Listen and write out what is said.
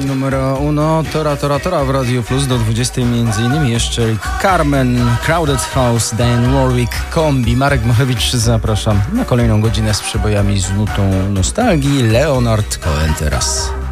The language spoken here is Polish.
Numero uno, Tora w Radio Plus do 20 m.in. jeszcze Rick Carmen, Crowded House, Diane Warwick, Kombi. Marek Mochewicz, zapraszam na kolejną godzinę z przebojami z nutą nostalgii. Leonard Cohen teraz.